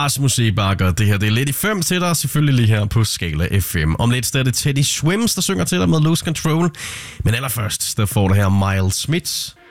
Rasmus Sebakker, det her det er lidt i 5 til dig, selvfølgelig lige her på Skala FM. Om lidt er det Teddy Swims, der synger til dig med Lose Control. Men allerførst, der får det her Miles Smith